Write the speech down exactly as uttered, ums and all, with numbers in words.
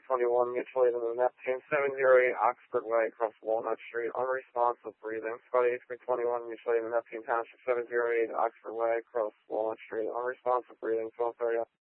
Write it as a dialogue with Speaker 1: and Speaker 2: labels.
Speaker 1: twenty-one, mutual aid in the Neptune, seven zero eight Oxford Way, across Walnut Street, unresponsive breathing. Scotty eight three twenty-one, mutual aid in the Neptune Township, seven zero eight Oxford Way, across Walnut Street, unresponsive breathing, twelve thirty.